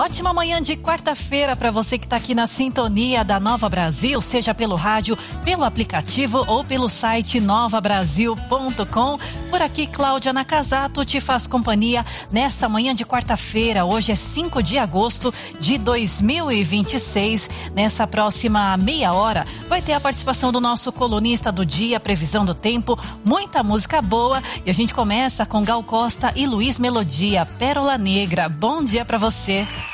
Ótima manhã de quarta-feira para você que está aqui na sintonia da Nova Brasil, seja pelo rádio, pelo aplicativo ou pelo site novabrasil.com. Por aqui, Cláudia Nakazato te faz companhia nessa manhã de quarta-feira. Hoje é 5 de agosto de 2026. Nessa próxima meia hora vai ter a participação do nosso colunista do dia, previsão do tempo, muita música boa. E a gente começa com Gal Costa e Luiz Melodia, Pérola Negra. Bom dia para você.